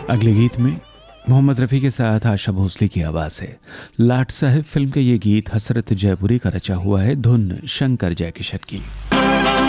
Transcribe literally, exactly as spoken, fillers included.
अगले गीत में मोहम्मद रफ़ी के साथ आशा भोसले की आवाज़ है। लाट साहब फिल्म का ये गीत हसरत जयपुरी का रचा हुआ है, धुन शंकर जयकिशन की।